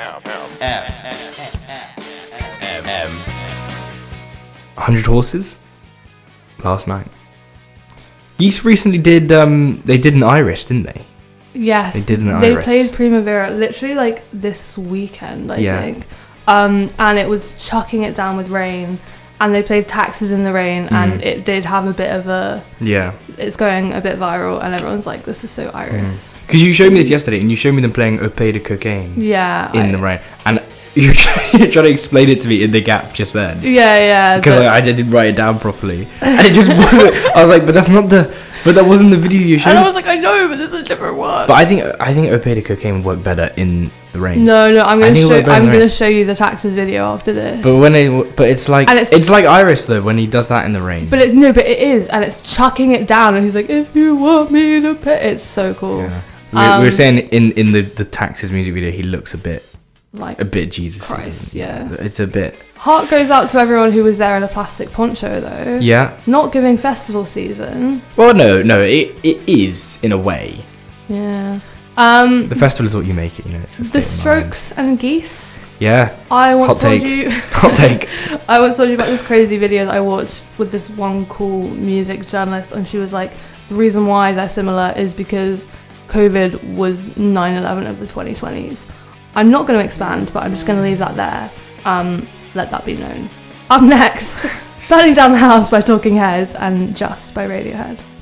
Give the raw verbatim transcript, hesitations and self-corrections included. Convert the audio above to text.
one hundred Horses last night. Geese recently did um they did an Iris, didn't they? Yes, they did an they Iris. played Primavera literally like this weekend, I Yeah. think, um and it was chucking it down with rain, and they played Taxes in the Rain, and Mm. it did have a bit of a Yeah, it's going a bit viral, and everyone's like, this is so Iris. because you showed me this yesterday, and you showed me them playing Au Pays de Cocaine Yeah, in I- the rain, and you're trying, you're trying to explain it to me in the gap just then. yeah yeah Because but- I, I didn't write it down properly, and it just wasn't. I was like, but that's not the, but that wasn't the video you showed. and I was like, I know, but this is a different one. But I think I think Au Pays de Cocaine would work better in the rain. no no I'm I gonna think it show worked better I'm in the gonna rain. show you the Taxes video after this. But when it, but it's like And it's, it's- like Iris though when he does that in the rain. But it's no, but it is, and it's chucking it down, and he's like, "If you want me to pay," it's so cool. Yeah. We, we were Um, saying in in the the Taxes music video, he looks a bit Like, a bit Jesus. Christ, yeah. It's a bit. heart goes out to everyone who was there in a plastic poncho, though. Yeah. Not giving festival season. Well, no, no, it it is in a way. Yeah. Um, The festival is what you make it. You know, it's a the state of mind. Strokes and Geese. Yeah. I once Hot told take. you. Hot take. I once told you about this crazy video that I watched with this one cool music journalist, and she was like, the reason why they're similar is because COVID was nine eleven of the twenty twenties. I'm not going to expand, but I'm just going to leave that there. Um, let that be known. Up next, Burning Down the House by Talking Heads and Just by Radiohead.